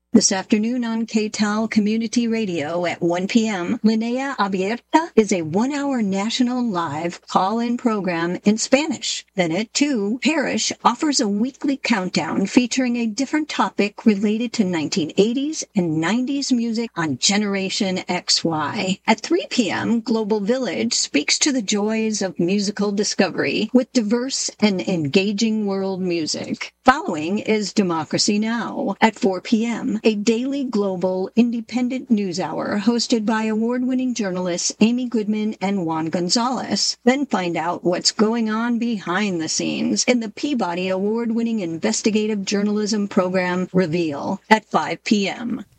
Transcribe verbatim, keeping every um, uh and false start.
This afternoon on K T A L Community Radio at one p.m., Linea Abierta is a one-hour national live call-in program in Spanish. Then at two, Parish offers a weekly countdown featuring a different topic related to nineteen eighties and nineties music on Generation X Y. At three p.m., Global Village speaks to the joys of musical discovery with diverse and engaging world music. Following is Democracy Now! At four p.m., a daily global independent news hour hosted by award-winning journalists Amy Goodman and Juan Gonzalez. Then find out what's going on behind the scenes in the Peabody award-winning investigative journalism program Reveal at five p.m.